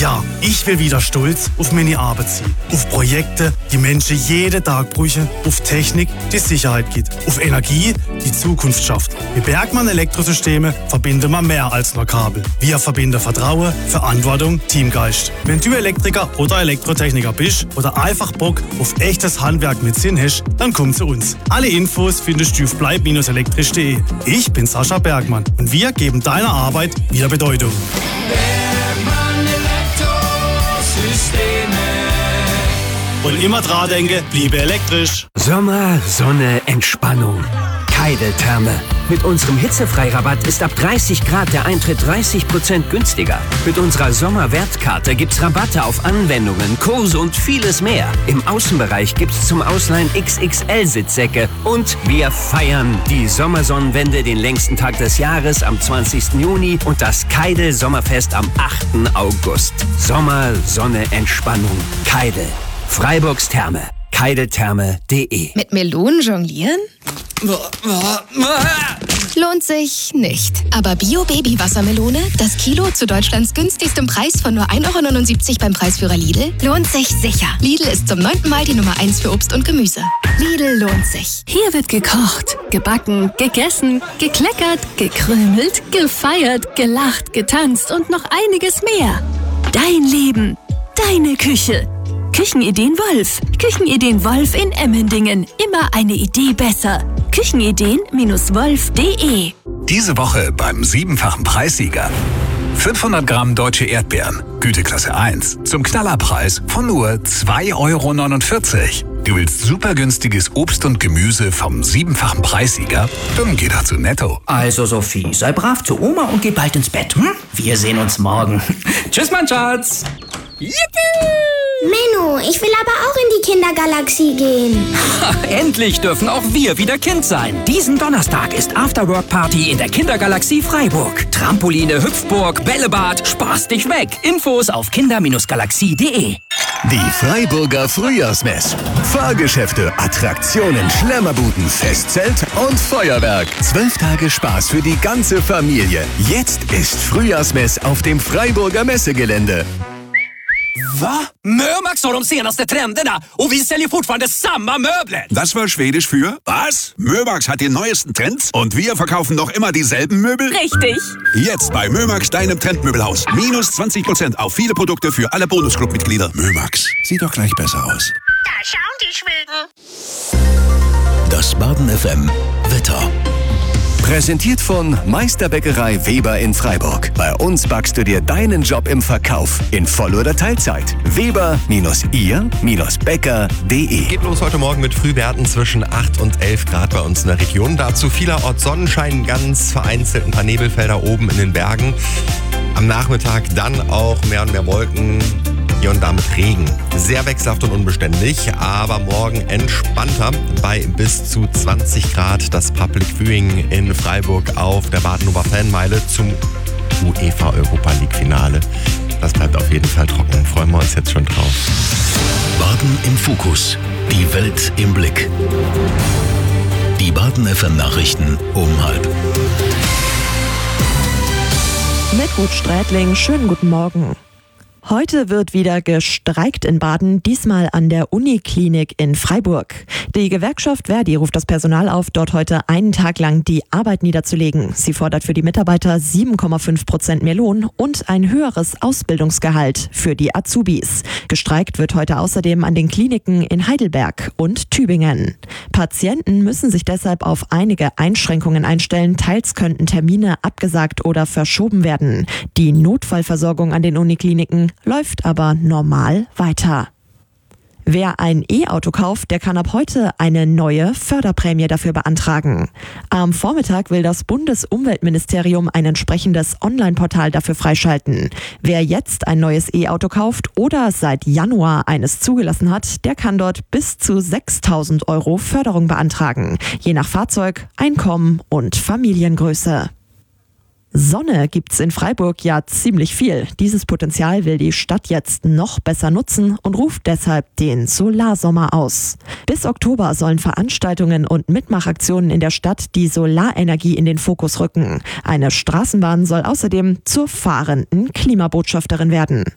Ja, ich will wieder stolz auf meine Arbeit sein. Auf Projekte, die Menschen jeden Tag brauchen. Auf Technik, die Sicherheit gibt. Auf Energie, die Zukunft schafft. Mit Bergmann Elektrosysteme verbinden wir mehr als nur Kabel. Wir verbinden Vertrauen, Verantwortung, Teamgeist. Wenn du Elektriker oder Elektrotechniker bist oder einfach Bock auf echtes Handwerk mit Sinn hast, dann komm zu uns. Alle Infos findest du auf bleib-elektrisch.de. Ich bin Sascha Bergmann und wir geben deiner Arbeit wieder Bedeutung. Bergmann Elektrosysteme. Und immer dran denken, bliebe elektrisch. Sommer, Sonne, Entspannung. Keidel-Therme. Mit unserem Hitzefreirabatt ist ab 30 Grad der Eintritt 30% günstiger. Mit unserer Sommerwertkarte gibt's Rabatte auf Anwendungen, Kurse und vieles mehr. Im Außenbereich gibt's zum Ausleihen XXL-Sitzsäcke. Und wir feiern die Sommersonnenwende, den längsten Tag des Jahres am 20. Juni und das Keidel-Sommerfest am 8. August. Sommer, Sonne, Entspannung. Keidel. Freiburgs Therme. Keideltherme.de. Mit Melonen jonglieren? Lohnt sich nicht. Aber Bio-Baby-Wassermelone, das Kilo zu Deutschlands günstigstem Preis von nur 1,79 € beim Preisführer Lidl, lohnt sich sicher. Lidl ist zum 9. Mal die Nummer 1 für Obst und Gemüse. Lidl lohnt sich. Hier wird gekocht, gebacken, gegessen, gekleckert, gekrümelt, gefeiert, gelacht, getanzt und noch einiges mehr. Dein Leben, deine Küche. Küchenideen Wolf. Küchenideen Wolf in Emmendingen. Immer eine Idee besser. Küchenideen-wolf.de. Diese Woche beim 7-fachen Preissieger. 500 Gramm deutsche Erdbeeren, Güteklasse 1, zum Knallerpreis von nur 2,49 €. Du willst super günstiges Obst und Gemüse vom 7-fachen Preissieger? Dann geh doch zu Netto. Also Sophie, sei brav zu Oma und geh bald ins Bett. Wir sehen uns morgen. Tschüss, mein Schatz. Yippie! Menno, ich will aber auch in die Kindergalaxie gehen. Endlich dürfen auch wir wieder Kind sein. Diesen Donnerstag ist Afterwork-Party in der Kindergalaxie Freiburg. Trampoline, Hüpfburg, Bällebad, spaß dich weg. Infos auf kinder-galaxie.de. Die Freiburger Frühjahrsmess. Fahrgeschäfte, Attraktionen, Schlemmerbuden, Festzelt und Feuerwerk. 12 Tage Spaß für die ganze Familie. Jetzt ist Frühjahrsmess auf dem Freiburger Messegelände. Va? Mömax har de senaste trenderna och vi säljer fortfarande samma möbler. Das war Schwedisch für was? Mömax hat die neuesten Trends und wir verkaufen noch immer dieselben Möbel? Richtig. Jetzt bei Mömax, deinem Trendmöbelhaus. Minus 20% auf viele Produkte für alle Bonusclub-Mitglieder. Mömax, sieht doch gleich besser aus. Da schauen die Schweden. Das Baden FM Wetter. Präsentiert von Meisterbäckerei Weber in Freiburg. Bei uns backst du dir deinen Job im Verkauf in Voll- oder Teilzeit. Weber-ihr-bäcker.de. Geht los heute Morgen mit Frühwerten zwischen 8 und 11 Grad bei uns in der Region. Dazu vielerorts Sonnenschein, ganz vereinzelt ein paar Nebelfelder oben in den Bergen. Am Nachmittag dann auch mehr und mehr Wolken. Hier und da mit Regen. Sehr wechselhaft und unbeständig, aber morgen entspannter bei bis zu 20 Grad. Das Public Viewing in Freiburg auf der Badenhofer Fanmeile zum UEFA Europa League Finale. Das bleibt auf jeden Fall trocken. Freuen wir uns jetzt schon drauf. Baden im Fokus. Die Welt im Blick. Die Baden FM Nachrichten um 12:30. Mit Ruth Strätling, schönen guten Morgen. Heute wird wieder gestreikt in Baden, diesmal an der Uniklinik in Freiburg. Die Gewerkschaft Verdi ruft das Personal auf, dort heute einen Tag lang die Arbeit niederzulegen. Sie fordert für die Mitarbeiter 7,5% mehr Lohn und ein höheres Ausbildungsgehalt für die Azubis. Gestreikt wird heute außerdem an den Kliniken in Heidelberg und Tübingen. Patienten müssen sich deshalb auf einige Einschränkungen einstellen, teils könnten Termine abgesagt oder verschoben werden. Die Notfallversorgung an den Unikliniken läuft aber normal weiter. Wer ein E-Auto kauft, der kann ab heute eine neue Förderprämie dafür beantragen. Am Vormittag will das Bundesumweltministerium ein entsprechendes Online-Portal dafür freischalten. Wer jetzt ein neues E-Auto kauft oder seit Januar eines zugelassen hat, der kann dort bis zu 6.000 € Förderung beantragen, je nach Fahrzeug, Einkommen und Familiengröße. Sonne gibt's in Freiburg ja ziemlich viel. Dieses Potenzial will die Stadt jetzt noch besser nutzen und ruft deshalb den Solarsommer aus. Bis Oktober sollen Veranstaltungen und Mitmachaktionen in der Stadt die Solarenergie in den Fokus rücken. Eine Straßenbahn soll außerdem zur fahrenden Klimabotschafterin werden.